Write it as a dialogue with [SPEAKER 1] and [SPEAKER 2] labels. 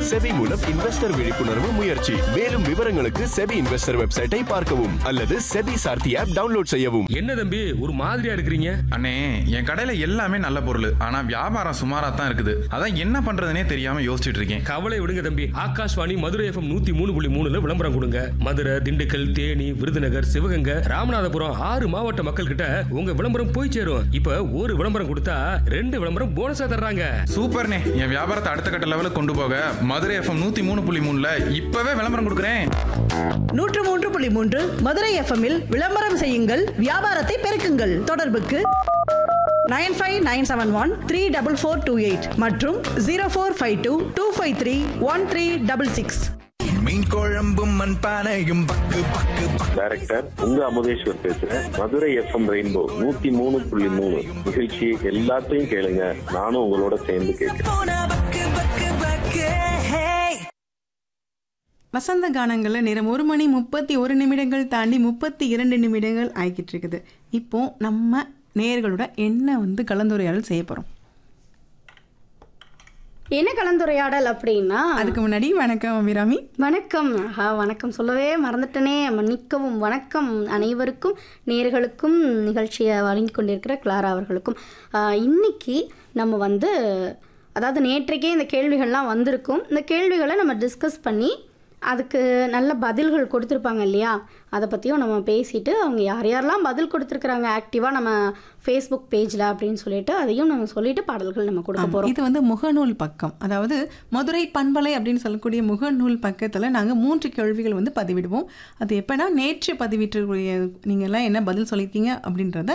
[SPEAKER 1] SEBI மூலம் investor விழிப்புணர்வு முயற்சி. மேலும் விவரங்களுக்கு செபி இன்வெஸ்டர் வெப்சைட்டை பார்க்கவும் அல்லது செபி சார்த்தி ஆப் டவுன்லோட் செய்யவும்.
[SPEAKER 2] என்ன தம்பி ஒரு மாதிரியா இருக்கிறீங்க?
[SPEAKER 3] அண்ணே, என் கடையில எல்லாமே நல்ல பொருள், ஆனா வியாபாரம் சுமாரா தான் இருக்குது. அதான் என்ன பண்றதுனே தெரியாம யோசிச்சுட்டு இருக்கேன்.
[SPEAKER 2] கவலை விடுங்க தம்பி, ஆகாஷ்வாணி மதுரை எஃப்எம் 103.3 விளம்பரம் கொடுங்க. மதுரை, திண்டுக்கல், தேனி, விருதுநகர், சிவகங்கை, ராமநாதபுரம் 6 மாவட்ட மக்கள் கிட்ட உங்க விளம்பரம் போய் சேரும். இப்ப ஒரு விளம்பரம் கொடுத்தா 2 விளம்பரம் போனஸா தர்றாங்க.
[SPEAKER 3] சூப்பர்ண்ணே, என் வியாபாரத்தை அடுத்த கட்ட லெவலுக்கு கொண்டு போக மதுரை எஃப்எம் 103.3 இப்பவே விளம்பரம் கொடுக்குறேன்.
[SPEAKER 4] 103.3 மதுரை எஃப்எம்மில் விளம்பரம் செய்யுங்கள், வியாபாரத்தை பெருக்குங்கள். தொடர்புக்கு 9597134428 மற்றும் 0452253136.
[SPEAKER 5] மீன் குழம்பும் மண்பானையும் பக்கு பக்கு
[SPEAKER 6] டைரக்டர் உங்க அமுதேஸ்வர் பேசுறேன். மதுரை எஃப்எம் ரெயின்போ 103.3 நிகழ்ச்சி எல்லாத்தையும் கேளுங்க, நானும் உங்களோட சேர்ந்து கேட்கிறேன்.
[SPEAKER 7] வசந்த கானங்களில் நேரம் 1:31 தாண்டி 32 நிமிடங்கள் ஆகிக்கிட்டு இருக்குது. இப்போ நம்ம நேயர்களோட என்ன கலந்துரையாடல் செய்ய போகிறோம்.
[SPEAKER 8] என்ன கலந்துரையாடல் அப்படின்னா,
[SPEAKER 7] அதுக்கு முன்னாடி வணக்கம் அபிராமி.
[SPEAKER 8] வணக்கம். வணக்கம் சொல்லவே மறந்துட்டனே, மன்னிக்கவும். வணக்கம் அனைவருக்கும், நேயர்களுக்கும், நிகழ்ச்சியை வழங்கி கொண்டிருக்கிற கிளாரா அவர்களுக்கும். இன்னைக்கு நம்ம அதாவது நேற்றைக்கே இந்த கேள்விகள்லாம் வந்திருக்கும். இந்த கேள்விகளை நம்ம டிஸ்கஸ் பண்ணி அதுக்கு நல்ல பதில்கள் கொடுத்துருப்பாங்க இல்லையா, அதை பற்றியும் நம்ம பேசிட்டு அவங்க யார் யாரெல்லாம் பதில் கொடுத்துருக்குறாங்க ஆக்டிவாக நம்ம ஃபேஸ்புக் பேஜில் அப்படின்னு சொல்லிட்டு அதையும் நம்ம சொல்லிட்டு பாடல்கள் நம்ம கொடுக்க போகிறோம்.
[SPEAKER 7] இது முகநூல் பக்கம், அதாவது மதுரை பண்பலை அப்படின்னு சொல்லக்கூடிய முகநூல் பக்கத்தில் நாங்கள் 3 கேள்விகள் பதிவிடுவோம். அது எப்போனா நேற்று பதிவிட்டு நீங்கள்லாம் என்ன பதில் சொல்லியிருக்கீங்க அப்படின்றத